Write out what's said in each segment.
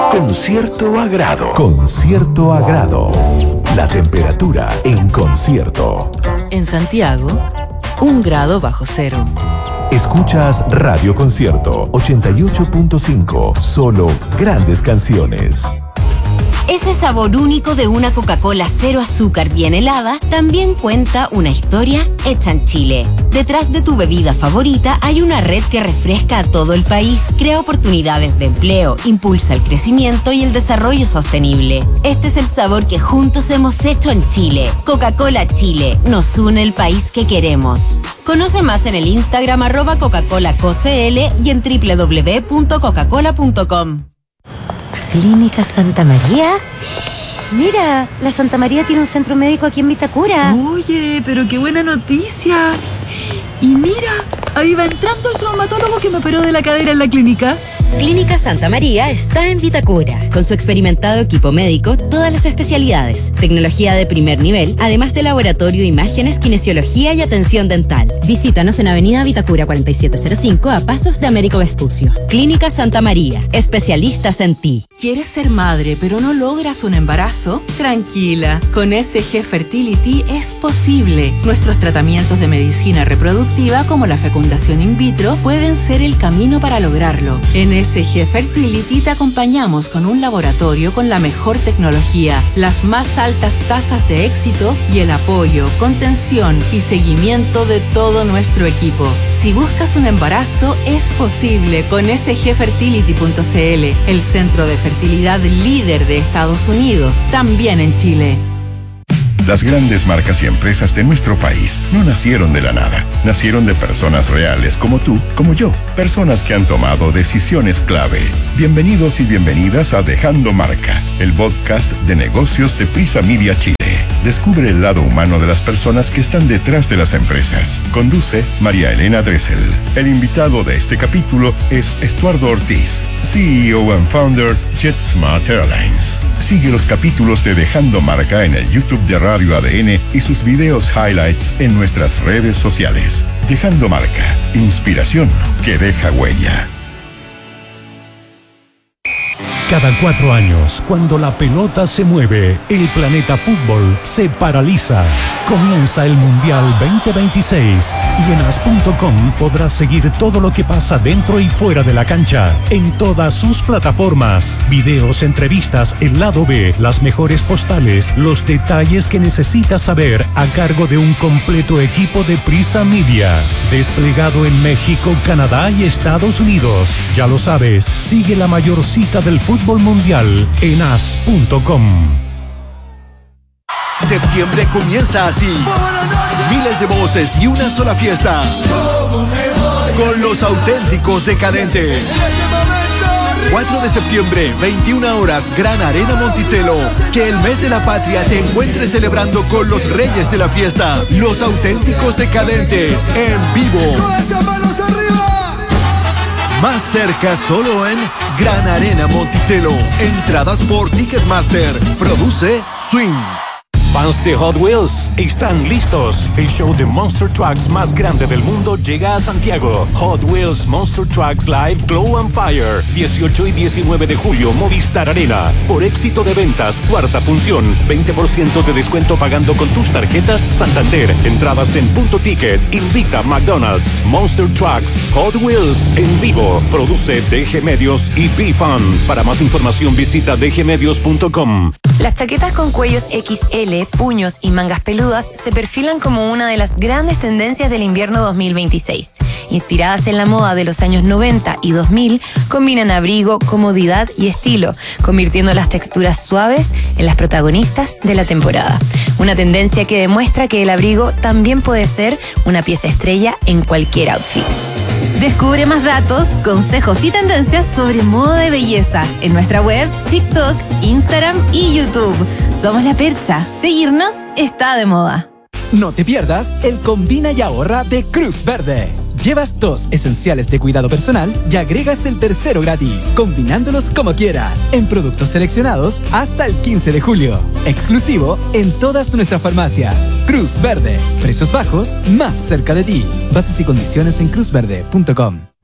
Con cierto agrado. Con cierto agrado. La temperatura en Concierto. En Santiago, 1 grado bajo cero. Escuchas Radio Concierto 88.5. Solo grandes canciones. Ese sabor único de una Coca-Cola cero azúcar bien helada también cuenta una historia hecha en Chile. Detrás de tu bebida favorita hay una red que refresca a todo el país, crea oportunidades de empleo, impulsa el crecimiento y el desarrollo sostenible. Este es el sabor que juntos hemos hecho en Chile. Coca-Cola Chile, nos une el país que queremos. Conoce más en el Instagram @Coca-ColaCoCL y en www.coca-cola.com. ¿Clínica Santa María? Mira, la Santa María tiene un centro médico aquí en Vitacura. Oye, pero qué buena noticia. Y mira, ahí va entrando el traumatólogo que me operó de la cadera en la clínica. Clínica Santa María está en Vitacura. Con su experimentado equipo médico, todas las especialidades, tecnología de primer nivel, además de laboratorio, imágenes, kinesiología y atención dental. Visítanos en Avenida Vitacura 4705 a pasos de Américo Vespucio. Clínica Santa María, especialistas en ti. ¿Quieres ser madre pero no logras un embarazo? Tranquila, con SG Fertility es posible. Nuestros tratamientos de medicina reproductiva como la fecundación in vitro pueden ser el camino para lograrlo. En SG Fertility te acompañamos con un laboratorio con la mejor tecnología, las más altas tasas de éxito y el apoyo, contención y seguimiento de todo nuestro equipo. Si buscas un embarazo, es posible con sgfertility.cl, el centro de fertilidad líder de Estados Unidos, también en Chile. Las grandes marcas y empresas de nuestro país no nacieron de la nada. Nacieron de personas reales como tú, como yo. Personas que han tomado decisiones clave. Bienvenidos y bienvenidas a Dejando Marca, el podcast de negocios de Prisa Media Chile. Descubre el lado humano de las personas que están detrás de las empresas. Conduce María Elena Dressel. El invitado de este capítulo es Estuardo Ortiz, CEO and founder JetSmart Airlines. Sigue los capítulos de Dejando Marca en el YouTube de Radio ADN y sus videos highlights en nuestras redes sociales. Dejando Marca, inspiración que deja huella. Cada 4 años, cuando la pelota se mueve, el planeta fútbol se paraliza. Comienza el Mundial 2026 y en as.com podrás seguir todo lo que pasa dentro y fuera de la cancha, en todas sus plataformas. Videos, entrevistas, el lado B, las mejores postales, los detalles que necesitas saber a cargo de un completo equipo de Prisa Media. Desplegado en México, Canadá y Estados Unidos. Ya lo sabes, sigue la mayor cita del fútbol mundial en as.com. Septiembre comienza así. Miles de voces y una sola fiesta. Con los auténticos decadentes. 4 de septiembre, 21 horas, Gran Arena Monticello. Que el mes de la patria te encuentre celebrando con los reyes de la fiesta. Los auténticos decadentes en vivo. Más cerca solo en Gran Arena Monticello. Entradas por Ticketmaster. Produce Swing. Fans de Hot Wheels están listos. El show de Monster Trucks más grande del mundo llega a Santiago. Hot Wheels Monster Trucks Live Glow and Fire. 18 y 19 de julio, Movistar Arena. Por éxito de ventas, 4ª función. 20% de descuento pagando con tus tarjetas Santander. Entradas en Punto Ticket. Invita McDonald's. Monster Trucks Hot Wheels en vivo. Produce DG Medios y B-Fun. Para más información visita dgmedios.com. Las chaquetas con cuellos XL, puños y mangas peludas se perfilan como una de las grandes tendencias del invierno 2026. Inspiradas en la moda de los años 90 y 2000, combinan abrigo, comodidad y estilo, convirtiendo las texturas suaves en las protagonistas de la temporada. Una tendencia que demuestra que el abrigo también puede ser una pieza estrella en cualquier outfit. Descubre más datos, consejos y tendencias sobre moda de belleza en nuestra web, TikTok, Instagram y YouTube. Somos La Percha. Seguirnos está de moda. No te pierdas el Combina y Ahorra de Cruz Verde. Llevas 2 esenciales de cuidado personal y agregas el tercero gratis, combinándolos como quieras, en productos seleccionados hasta el 15 de julio. Exclusivo en todas nuestras farmacias. Cruz Verde. Precios bajos más cerca de ti. Bases y condiciones en cruzverde.com.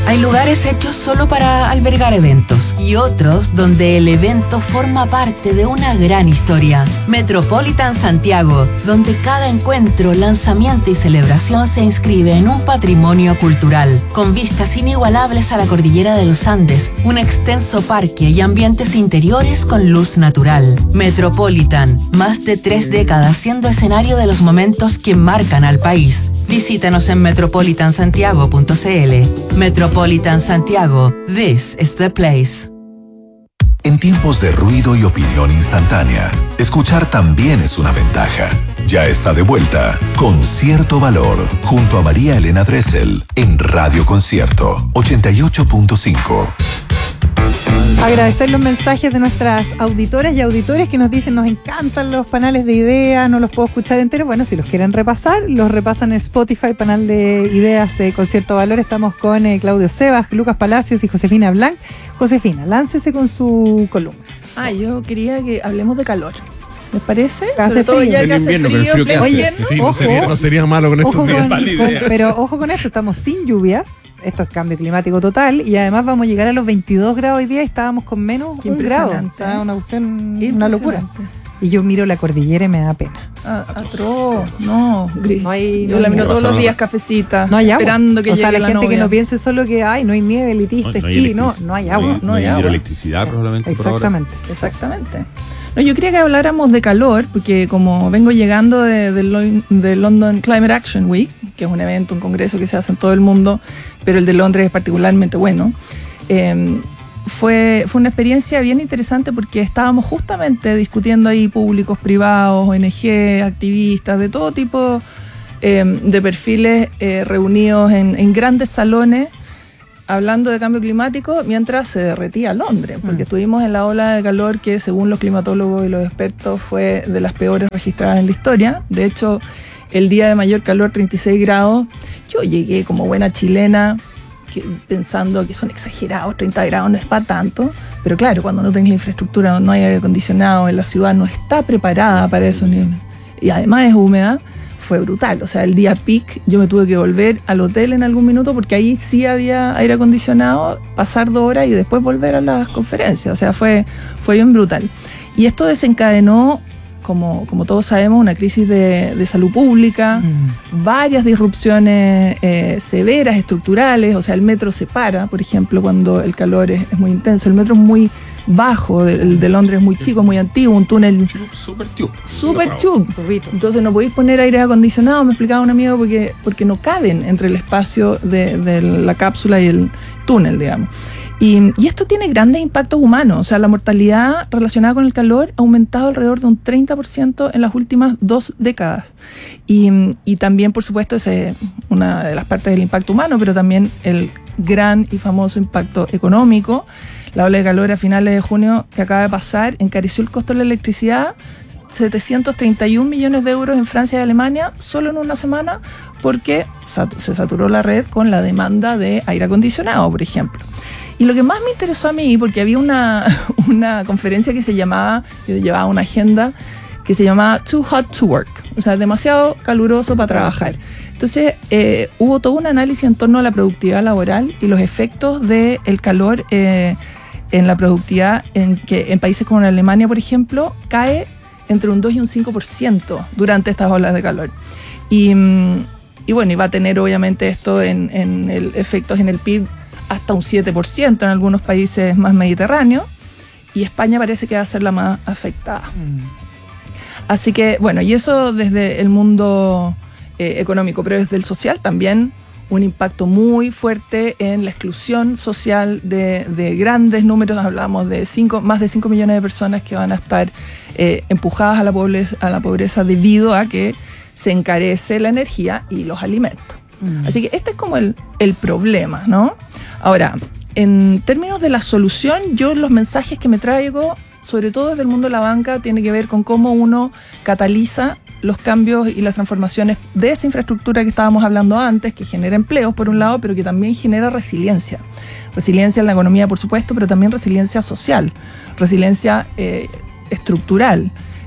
Hay lugares hechos solo para albergar eventos y otros donde el evento forma parte de una gran historia. Metropolitan Santiago, donde cada encuentro, lanzamiento y celebración se inscribe en un patrimonio cultural, con vistas inigualables a la cordillera de los Andes, un extenso parque y ambientes interiores con luz natural. Metropolitan, más de 3 décadas siendo escenario de los momentos que marcan al país. Visítanos en metropolitansantiago.cl. Metropolitan Santiago, this is the place. En tiempos de ruido y opinión instantánea, escuchar también es una ventaja. Ya está de vuelta Concierto Valor, junto a María Elena Dressel, en Radio Concierto 88.5. Agradecer los mensajes de nuestras auditoras y auditores que nos dicen: nos encantan los panales de ideas, no los puedo escuchar enteros. Bueno, si los quieren repasar, los repasan en Spotify, panal de ideas de Concierto Valor. Estamos con Claudio Sebas, Lucas Palacios y Josefina Blanc. Josefina, láncese con su columna. Yo quería que hablemos de calor. ¿Les parece? Hace frío. Ya que hace frío que oye, sí, no sería malo con esto. Pero ojo con esto, estamos sin lluvias. Esto es cambio climático total y además vamos a llegar a los 22 grados hoy día y estábamos con menos 1 grado. O sea, una locura. Y yo miro la cordillera y me da pena. Atroz, no. Yo la miro todos los días, cafecita, no hay agua. Esperando que llegue la gente novia. que no piense solo que no hay nieve, elitista, esquí, no hay agua. No hay hidroelectricidad probablemente. Exactamente. No, yo quería que habláramos de calor, porque como vengo llegando de London Climate Action Week, que es un evento, un congreso que se hace en todo el mundo, pero el de Londres es particularmente bueno, fue una experiencia bien interesante porque estábamos justamente discutiendo ahí públicos, privados, ONG, activistas, de todo tipo de perfiles reunidos en grandes salones, hablando de cambio climático mientras se derretía Londres, porque estuvimos en la ola de calor que, según los climatólogos y los expertos, fue de las peores registradas en la historia. De hecho, el día de mayor calor, 36 grados, yo llegué como buena chilena pensando que son exagerados, 30 grados no es para tanto, pero claro, cuando no tenés la infraestructura, no hay aire acondicionado, en la ciudad no está preparada para eso, y además es húmeda, fue brutal. O sea, el día peak yo me tuve que volver al hotel en algún minuto porque ahí sí había aire acondicionado, pasar 2 horas y después volver a las conferencias. O sea, fue bien brutal. Y esto desencadenó, como todos sabemos, una crisis de salud pública, varias disrupciones severas, estructurales. O sea, el metro se para, por ejemplo, cuando el calor es muy intenso. El metro es muy bajo, el de Londres es muy chico, es muy antiguo, un túnel super tube. Entonces no podéis poner aire acondicionado, me explicaba un amigo, porque no caben entre el espacio de la cápsula y el túnel, digamos. Y esto tiene grandes impactos humanos. O sea, la mortalidad relacionada con el calor ha aumentado alrededor de un 30% en las últimas 2 décadas. Y también, por supuesto, esa es una de las partes del impacto humano, pero también el gran y famoso impacto económico. La ola de calor a finales de junio que acaba de pasar encareció el costo de la electricidad 731 millones de euros en Francia y Alemania solo en una semana, porque se saturó la red con la demanda de aire acondicionado, por ejemplo. Y lo que más me interesó a mí, porque había una conferencia que se llamaba, yo llevaba una agenda que se llamaba Too Hot to Work, o sea, demasiado caluroso para trabajar. Entonces, hubo todo un análisis en torno a la productividad laboral y los efectos del calor en la productividad, en países como en Alemania, por ejemplo, cae entre un 2 y un 5% durante estas olas de calor. Y bueno, y va a tener obviamente esto en efectos en el PIB hasta un 7% en algunos países más mediterráneos, y España parece que va a ser la más afectada. Así que, bueno, y eso desde el mundo económico, pero desde el social también un impacto muy fuerte en la exclusión social de grandes números. Hablamos de más de 5 millones de personas que van a estar empujadas a la pobreza debido a que se encarece la energía y los alimentos. Así que este es como el problema, ¿no? Ahora, en términos de la solución, yo los mensajes que me traigo, sobre todo desde el mundo de la banca, tiene que ver con cómo uno cataliza los cambios y las transformaciones de esa infraestructura que estábamos hablando antes, que genera empleos por un lado, pero que también genera resiliencia. Resiliencia en la economía, por supuesto, pero también resiliencia social, resiliencia estructural.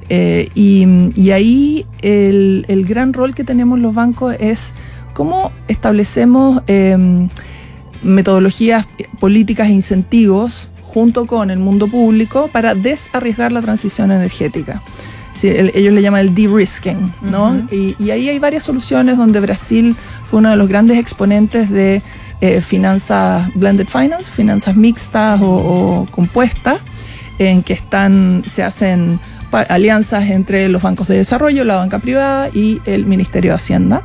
Y ahí el gran rol que tenemos los bancos es cómo establecemos metodologías políticas e incentivos junto con el mundo público para desarriesgar la transición energética. Sí, ellos le llaman el de-risking, ¿no? Uh-huh. Y ahí hay varias soluciones donde Brasil fue uno de los grandes exponentes de finanzas blended finance, finanzas mixtas o compuestas, en que se hacen alianzas entre los bancos de desarrollo, la banca privada y el Ministerio de Hacienda.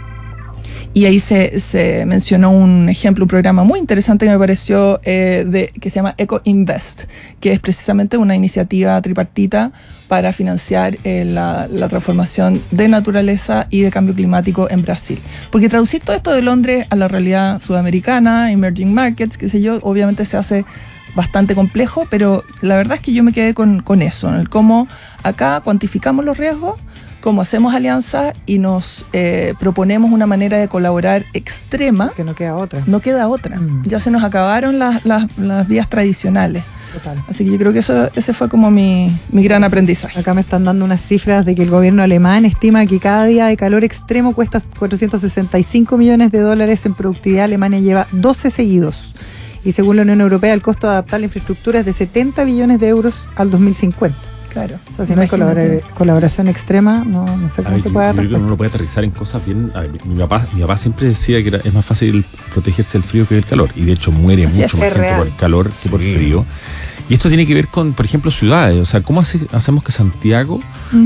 Y ahí se mencionó un ejemplo, un programa muy interesante que me pareció, que se llama EcoInvest, que es precisamente una iniciativa tripartita para financiar la transformación de naturaleza y de cambio climático en Brasil. Porque traducir todo esto de Londres a la realidad sudamericana, emerging markets, qué sé yo, obviamente se hace bastante complejo, pero la verdad es que yo me quedé con eso, en el cómo acá cuantificamos los riesgos, cómo hacemos alianzas y nos proponemos una manera de colaborar extrema. Que no queda otra. No queda otra. Ya se nos acabaron las vías tradicionales. Total. Así que yo creo que ese fue como mi gran aprendizaje. Acá me están dando unas cifras de que el gobierno alemán estima que cada día de calor extremo cuesta $465 millones en productividad. Alemania lleva 12 seguidos. Y según la Unión Europea, el costo de adaptar la infraestructura es de 70 billones de euros al 2050. Claro. O sea, si no hay colaboración extrema, no sé cómo se puede dar. Yo creo que uno no puede aterrizar en cosas bien. A ver, mi papá siempre decía que es más fácil protegerse del frío que del calor. Y de hecho muere mucho más gente por el calor que por frío. Y esto tiene que ver con, por ejemplo, ciudades. O sea, ¿cómo hacemos que Santiago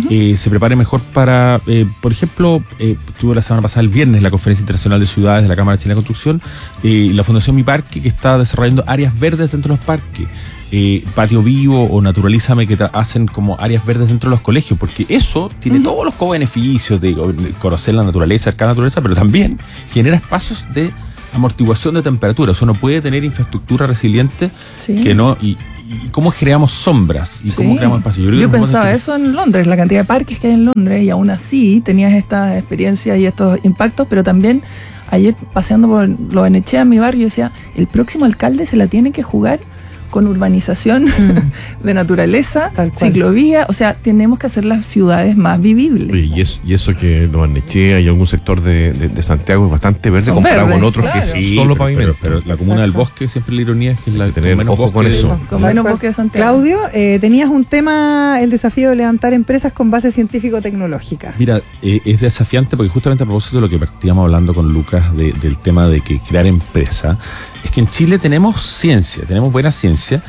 se prepare mejor para, por ejemplo, tuve la semana pasada, el viernes, la Conferencia Internacional de Ciudades de la Cámara Chilena de Construcción, la Fundación Mi Parque, que está desarrollando áreas verdes dentro de los parques. Patio Vivo o Naturalízame, que hacen como áreas verdes dentro de los colegios, porque eso tiene todos los co-beneficios de conocer la naturaleza, cercar la naturaleza, pero también genera espacios de amortiguación de temperatura. O sea, uno puede tener infraestructura resiliente que no... Y cómo creamos sombras y cómo creamos espacios. Yo pensaba eso en Londres, la cantidad de parques que hay en Londres, y aún así tenías estas experiencias y estos impactos, pero también ayer paseando por Lo Benechea, en mi barrio, decía, el próximo alcalde se la tiene que jugar con urbanización de naturaleza, ciclovía, o sea, tenemos que hacer las ciudades más vivibles. Y eso que Lo Benechea y algún sector de Santiago es bastante verde comparado con otros que solo pavimento. Pero la comuna del bosque, siempre la ironía es que es la tener menos ojo con eso. Con menos bosque de Santiago. Claudio, tenías un tema, el desafío de levantar empresas con base científico-tecnológica. Mira, es desafiante porque justamente a propósito de lo que partíamos hablando con Lucas del tema de que crear empresa, es que en Chile tenemos ciencia, tenemos buena ciencia,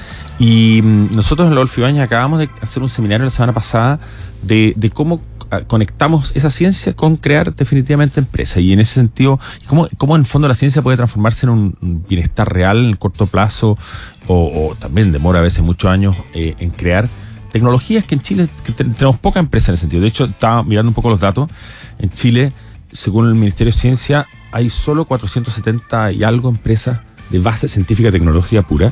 y nosotros en la Adolfo Ibáñez acabamos de hacer un seminario la semana pasada de cómo conectamos esa ciencia con crear definitivamente empresa, y en ese sentido, cómo en el fondo la ciencia puede transformarse en un bienestar real en el corto plazo, o también demora a veces muchos años en crear tecnologías que en Chile tenemos poca empresa en ese sentido. De hecho, estaba mirando un poco los datos. En Chile, según el Ministerio de Ciencia, hay solo 470 y algo empresas de base científica y tecnología pura,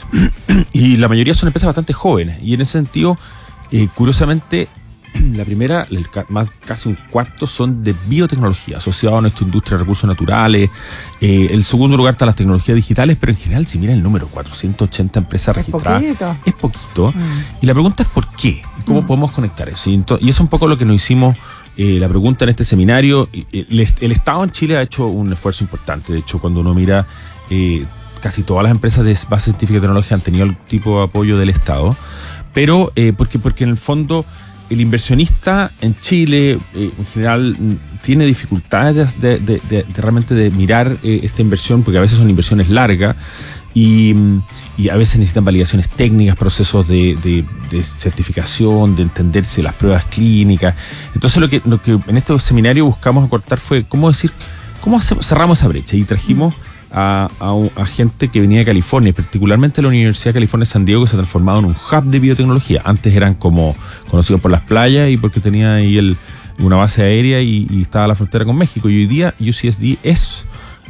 y la mayoría son empresas bastante jóvenes, y en ese sentido, curiosamente, la primera, casi un cuarto son de biotecnología, asociado a nuestra industria de recursos naturales. El segundo lugar están las tecnologías digitales, pero en general, si mira el número, 480 empresas registradas, es poquito. Y la pregunta es ¿por qué? ¿Cómo podemos conectar eso? Y eso es un poco lo que nos hicimos la pregunta en este seminario. El Estado en Chile ha hecho un esfuerzo importante. De hecho, cuando uno mira, casi todas las empresas de base científica y tecnológica han tenido algún tipo de apoyo del Estado, pero porque en el fondo el inversionista en Chile en general tiene dificultades de realmente de mirar esta inversión, porque a veces son inversiones largas y a veces necesitan validaciones técnicas, procesos de certificación, de entenderse las pruebas clínicas. Entonces lo que en este seminario buscamos acortar fue cómo cerramos esa brecha, y trajimos a gente que venía de California, particularmente la Universidad de California San Diego, que se ha transformado en un hub de biotecnología. Antes eran como conocidos por las playas y porque tenía ahí una base aérea y estaba a la frontera con México, y hoy día UCSD es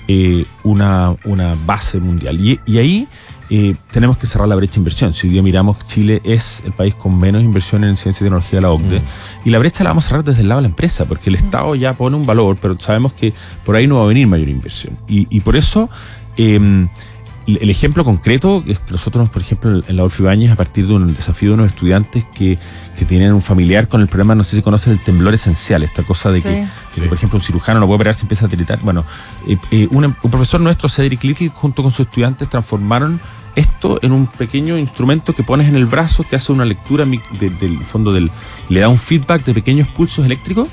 una base mundial, y ahí tenemos que cerrar la brecha de inversión. Si hoy día miramos, Chile es el país con menos inversión en ciencia y tecnología de la OCDE, y la brecha la vamos a cerrar desde el lado de la empresa, porque el Estado ya pone un valor, pero sabemos que por ahí no va a venir mayor inversión, y por eso el ejemplo concreto es que nosotros, por ejemplo, en la Adolfo Ibáñez, a partir de un desafío de unos estudiantes que tienen un familiar con el problema, no sé si conocen el temblor esencial, esta cosa de que, por ejemplo, un cirujano no puede operar si empieza a tiritar. Bueno, un profesor nuestro, Cedric Little, junto con sus estudiantes, transformaron esto en un pequeño instrumento que pones en el brazo, que hace una lectura del fondo le da un feedback de pequeños pulsos eléctricos,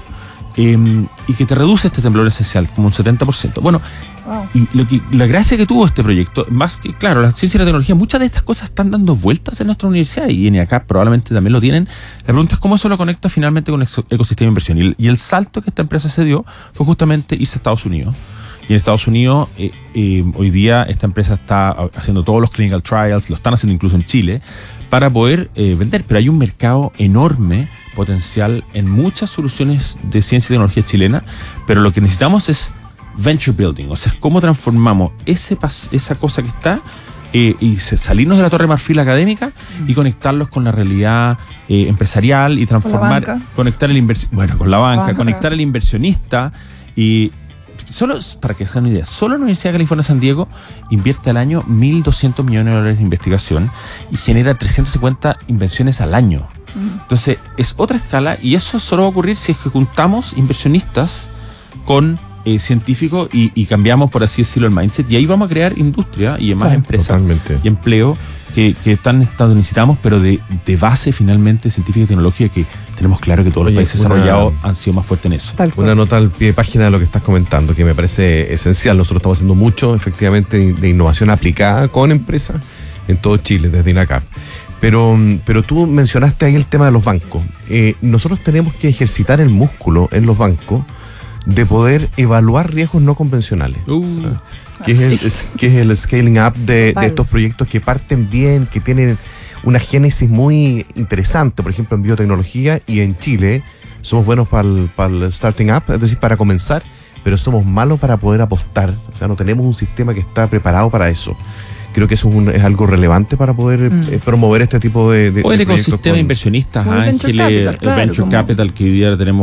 y que te reduce este temblor esencial como un 70%. Bueno, y la gracia que tuvo este proyecto, más que, claro, la ciencia y la tecnología, muchas de estas cosas están dando vueltas en nuestra universidad y en acá probablemente también lo tienen. La pregunta es cómo eso lo conecta finalmente con el ecosistema de inversión. Y el salto que esta empresa se dio fue justamente irse a Estados Unidos. Y en Estados Unidos, hoy día, esta empresa está haciendo todos los clinical trials, lo están haciendo incluso en Chile, para poder vender. Pero hay un mercado enorme, potencial, en muchas soluciones de ciencia y tecnología chilena, pero lo que necesitamos es venture building, o sea, cómo transformamos esa cosa que está y salirnos de la torre marfil académica y conectarlos con la realidad empresarial y transformar, conectar con la banca, conectar al inversionista. Y solo, para que se hagan una idea, solo la Universidad de California San Diego invierte al año $1.200 millones en investigación y genera 350 invenciones al año. Entonces, es otra escala, y eso solo va a ocurrir si es que juntamos inversionistas con científicos y cambiamos, por así decirlo, el mindset, y ahí vamos a crear industria y más empresas y empleo que tanto necesitamos, pero de base finalmente científica y tecnológica, que tenemos claro que todos los países desarrollados han sido más fuertes en eso. Una nota al pie de página de lo que estás comentando, que me parece esencial. Nosotros estamos haciendo mucho, efectivamente, de innovación aplicada con empresas en todo Chile, desde INACAP. Pero tú mencionaste ahí el tema de los bancos. Nosotros tenemos que ejercitar el músculo en los bancos de poder evaluar riesgos no convencionales. Que es el scaling up de estos proyectos que parten bien, que tienen una génesis muy interesante, por ejemplo en biotecnología, y en Chile somos buenos para el starting up, es decir, para comenzar, pero somos malos para poder apostar. O sea, no tenemos un sistema que está preparado para eso. Creo que eso es algo relevante para poder promover este tipo de o el ecosistema de inversionistas, Ángeles, el Venture Capital, que hoy día tenemos